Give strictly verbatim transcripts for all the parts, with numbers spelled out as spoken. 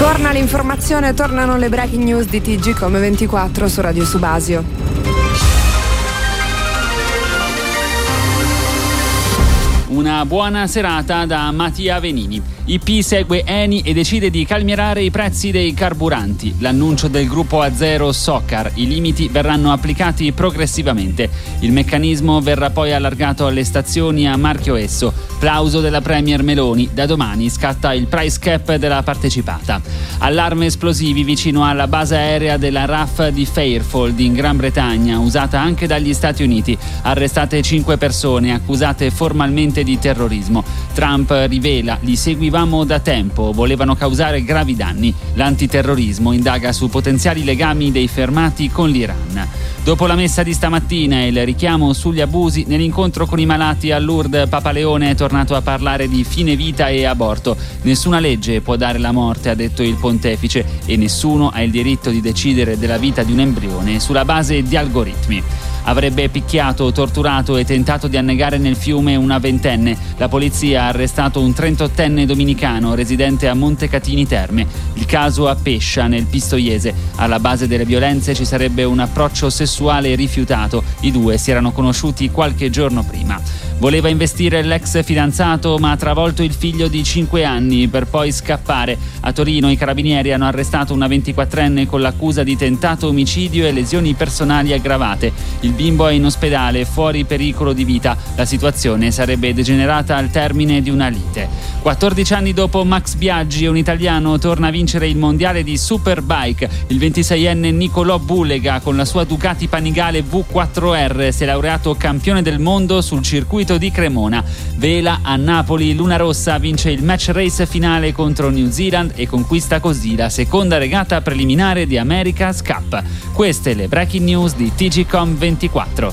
Torna l'informazione, tornano le breaking news di T G Com ventiquattro su Radio Subasio. Una buona serata da Mattia Venini. I P segue Eni e decide di calmierare i prezzi dei carburanti. L'annuncio del gruppo Azero Socar. I limiti verranno applicati progressivamente. Il meccanismo verrà poi allargato alle stazioni a marchio Esso. Plauso della Premier Meloni. Da domani scatta il price cap della partecipata. Allarme esplosivi vicino alla base aerea della R A F di Fairfield in Gran Bretagna, usata anche dagli Stati Uniti. Arrestate cinque persone accusate formalmente di terrorismo. Trump rivela: li seguivamo da tempo, volevano causare gravi danni. L'antiterrorismo indaga su potenziali legami dei fermati con l'Iran. Dopo la messa di stamattina e il richiamo sugli abusi, nell'incontro con i malati a Lourdes, Papa Leone è tornato a parlare di fine vita e aborto. Nessuna legge può dare la morte, ha detto il pontefice, e nessuno ha il diritto di decidere della vita di un embrione sulla base di algoritmi. Avrebbe picchiato, torturato e tentato di annegare nel fiume una ventenne. La polizia ha arrestato un trentottenne dominicano residente a Montecatini Terme. Il caso a Pescia, nel Pistoiese. Alla base delle violenze ci sarebbe un approccio sessuale rifiutato. I due si erano conosciuti qualche giorno prima. Voleva investire l'ex fidanzato, ma ha travolto il figlio di cinque anni per poi scappare. A Torino i carabinieri hanno arrestato una ventiquattrenne con l'accusa di tentato omicidio e lesioni personali aggravate. Il bimbo è in ospedale, fuori pericolo di vita. La situazione sarebbe degenerata al termine di una lite. quattordici anni dopo Max Biaggi, un italiano torna a vincere il mondiale di Superbike. Il ventiseienne Nicolò Bulega, con la sua Ducati Panigale V quattro R, si è laureato campione del mondo sul circuito di Cremona. Vela a Napoli, Luna Rossa vince il match race finale contro New Zealand e conquista così la seconda regata preliminare di America's Cup. Queste le breaking news di T G Com ventiquattro.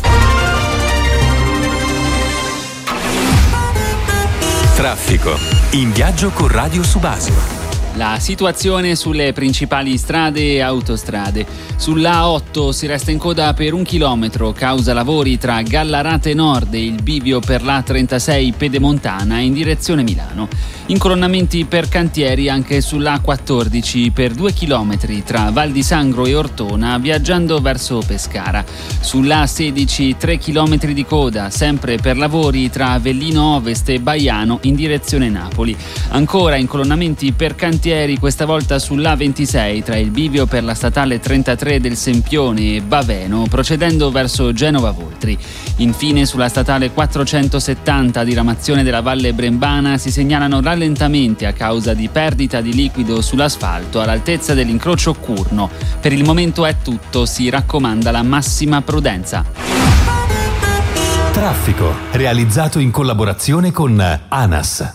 Traffico. In viaggio con Radio Subasio. La situazione sulle principali strade e autostrade. Sull'A otto si resta in coda per un chilometro causa lavori tra Gallarate Nord e il bivio per l'A trentasei Pedemontana in direzione Milano. Incolonnamenti per cantieri anche sull'A quattordici per due chilometri tra Val di Sangro e Ortona viaggiando verso Pescara. Sull'A sedici tre chilometri di coda sempre per lavori tra Avellino Ovest e Baiano in direzione Napoli. Ancora incolonnamenti per cantieri questa volta sull'A ventisei tra il bivio per la statale trentatré del Sempione e Baveno procedendo verso Genova Voltri. Infine sulla statale quattrocentosettanta diramazione della Valle Brembana si segnalano rallentamenti a causa di perdita di liquido sull'asfalto all'altezza dell'incrocio Curno. Per il momento è tutto, si raccomanda la massima prudenza. Traffico, realizzato in collaborazione con ANAS.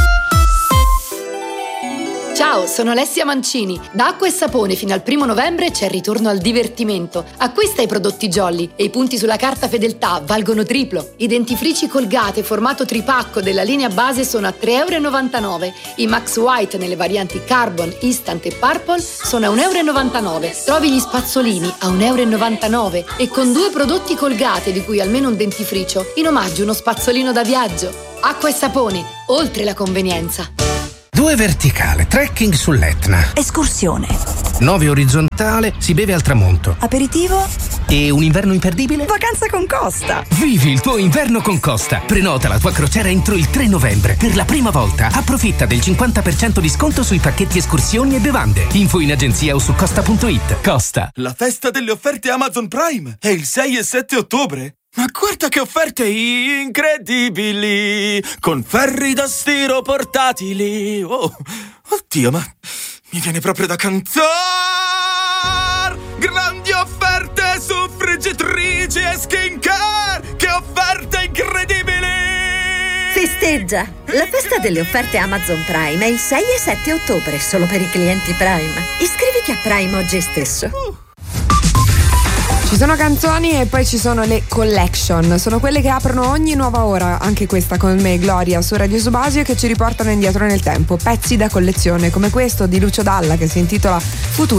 Ciao, sono Alessia Mancini. Da Acqua e Sapone fino al primo novembre c'è il ritorno al divertimento. Acquista i prodotti Jolly e i punti sulla carta fedeltà valgono triplo. I dentifrici Colgate formato tripacco della linea base sono a tre virgola novantanove euro. I Max White nelle varianti Carbon, Instant e Purple sono a un virgola novantanove euro. Trovi gli spazzolini a un virgola novantanove euro e con due prodotti Colgate, di cui almeno un dentifricio, in omaggio uno spazzolino da viaggio. Acqua e Sapone, oltre la convenienza. Due verticale, trekking sull'Etna. Escursione. Nove orizzontale, si beve al tramonto. Aperitivo. E un inverno imperdibile? Vacanza con Costa. Vivi il tuo inverno con Costa. Prenota la tua crociera entro il tre novembre. Per la prima volta approfitta del cinquanta per cento di sconto sui pacchetti escursioni e bevande. Info in agenzia o su costa punto it. Costa. La festa delle offerte Amazon Prime è il sei e sette ottobre. Ma guarda che offerte incredibili! Con ferri da stiro portatili! Oh, oddio, ma mi viene proprio da cantare! Grandi offerte su friggitrici e skincare! Che offerte incredibili! Festeggia! La festa delle offerte Amazon Prime è il sei e sette ottobre, solo per i clienti Prime. Iscriviti a Prime oggi stesso. Uh. Ci sono canzoni e poi ci sono le collection, sono quelle che aprono ogni nuova ora, anche questa con me Gloria su Radio Subasio, che ci riportano indietro nel tempo, pezzi da collezione come questo di Lucio Dalla che si intitola Futuro.